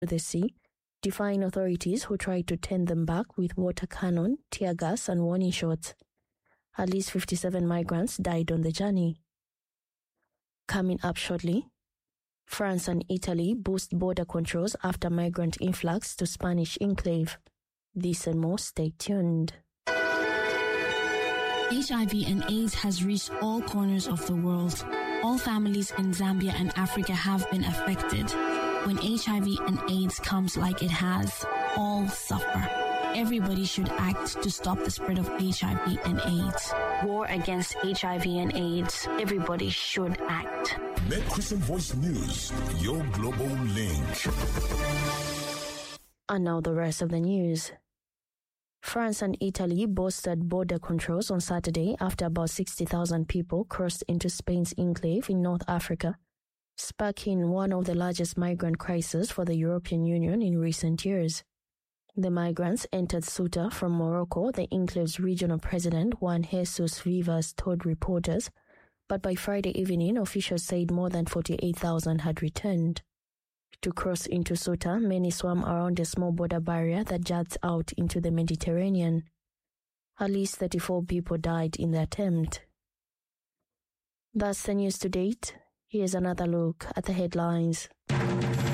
the sea, defying authorities who tried to turn them back with water cannon, tear gas, and warning shots. At least 57 migrants died on the journey. Coming up shortly, France and Italy boost border controls after migrant influx to Spanish enclave. This and more, stay tuned. HIV and AIDS has reached all corners of the world. All families in Zambia and Africa have been affected. When HIV and AIDS comes like it has, all suffer. Everybody should act to stop the spread of HIV and AIDS. War against HIV and AIDS. Everybody should act. Make Christian Voice News your global link. And now the rest of the news. France and Italy boosted border controls on Saturday after about 60,000 people crossed into Spain's enclave in North Africa, sparking one of the largest migrant crises for the European Union in recent years. The migrants entered Ceuta from Morocco, the enclave's regional president Juan Jesus Vivas told reporters, but by Friday evening, officials said more than 48,000 had returned. To cross into Ceuta, many swam around a small border barrier that juts out into the Mediterranean. At least 34 people died in the attempt. That's the news to date. Here's another look at the headlines.